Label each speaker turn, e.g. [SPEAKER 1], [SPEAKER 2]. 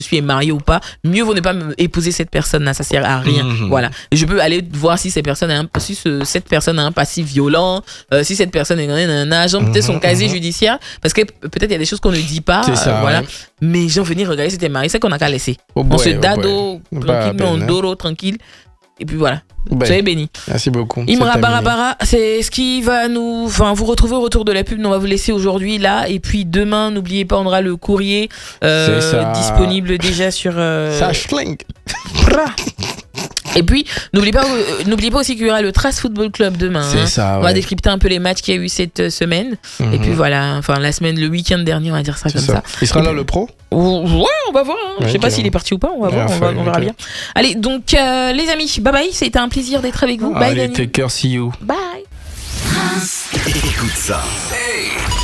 [SPEAKER 1] je suis marié ou pas, mieux vaut ne pas épouser cette personne-là, ça sert à rien. Voilà. Et je peux aller voir si cette personne a un passif violent, si cette personne est un agent, peut-être son casier judiciaire, parce que peut-être il y a des choses qu'on ne dit pas, voilà. Ouais. Mais genre venir regarder si t'es marié, c'est qu'on n'a qu'à laisser. On se dado, tranquille, on doro, tranquille. Et puis voilà. Soyez bénis.
[SPEAKER 2] Merci beaucoup.
[SPEAKER 1] Imra Barabara, c'est ce qui va vous retrouver au retour de la pub. On va vous laisser aujourd'hui là. Et puis demain, n'oubliez pas, on aura le courrier disponible déjà sur.
[SPEAKER 2] Sashlink.
[SPEAKER 1] Et puis, n'oubliez pas aussi qu'il y aura le Trace Football Club demain.
[SPEAKER 2] C'est ça,
[SPEAKER 1] On va décrypter un peu les matchs qu'il y a eu cette semaine. Et puis voilà, enfin la semaine, le week-end dernier, on va dire ça comme ça.
[SPEAKER 2] Il sera là le pro ?
[SPEAKER 1] Ouais, on va voir. Je sais pas s'il est parti ou pas. On va voir, on verra bien. Allez, donc les amis, bye bye. C'était un plaisir d'être avec vous. Bye,
[SPEAKER 2] Allez, take care, see you.
[SPEAKER 1] Bye.
[SPEAKER 3] Écoute ça.